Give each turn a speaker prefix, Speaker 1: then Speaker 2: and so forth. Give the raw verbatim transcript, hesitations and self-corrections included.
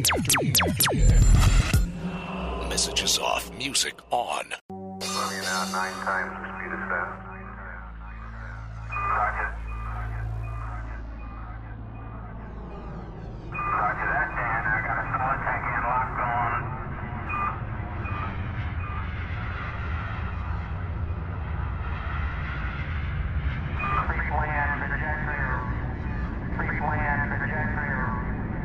Speaker 1: Messages off, music on.
Speaker 2: Moving out nine times the speed of sound. Roger.